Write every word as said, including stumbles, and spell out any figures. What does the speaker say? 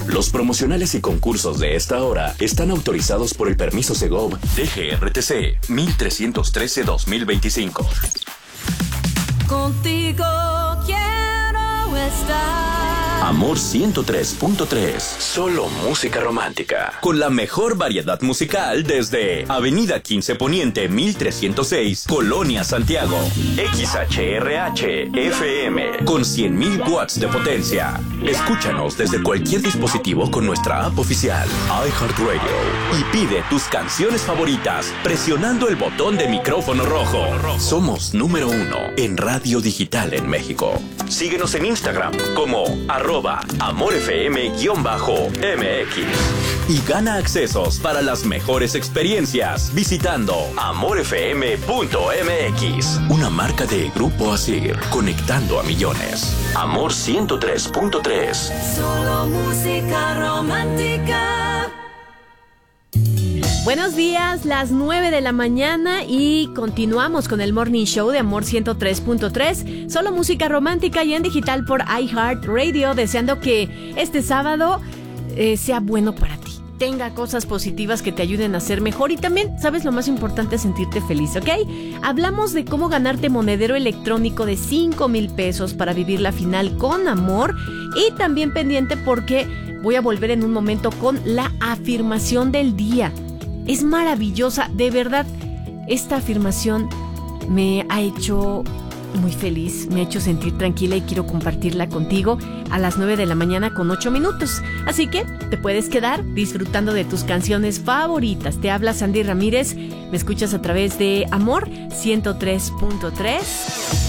Los promocionales y concursos de esta hora están autorizados por el permiso Segov D G R T C mil trescientos trece dos mil veinticinco. Contigo quiero estar. Amor ciento tres punto tres. Solo música romántica. Con la mejor variedad musical desde Avenida quince Poniente mil trescientos seis, Colonia Santiago. X H R H F M con cien mil watts de potencia. Escúchanos desde cualquier dispositivo con nuestra app oficial iHeartRadio y pide tus canciones favoritas presionando el botón de micrófono rojo. Somos número uno en radio digital en México. Síguenos en Instagram como arroba amorfm-mx y gana accesos para las mejores experiencias visitando amorfm punto m x. Una marca de Grupo Asir, conectando a millones. Amor ciento tres punto tres. Solo música romántica. Buenos días, las nueve de la mañana y continuamos con el Morning Show de Amor ciento tres punto tres. Solo música romántica y en digital por iHeartRadio, deseando que este sábado eh, sea bueno para ti. Tenga cosas positivas que te ayuden a ser mejor y también, ¿sabes lo más importante? Sentirte feliz, ¿ok? Hablamos de cómo ganarte monedero electrónico de cinco mil pesos para vivir la final con amor y también pendiente porque voy a volver en un momento con la afirmación del día. Es maravillosa, de verdad, esta afirmación me ha hecho muy feliz, me ha hecho sentir tranquila y quiero compartirla contigo a las nueve de la mañana con ocho minutos. Así que te puedes quedar disfrutando de tus canciones favoritas. Te habla Sandy Ramírez, me escuchas a través de Amor ciento tres punto tres.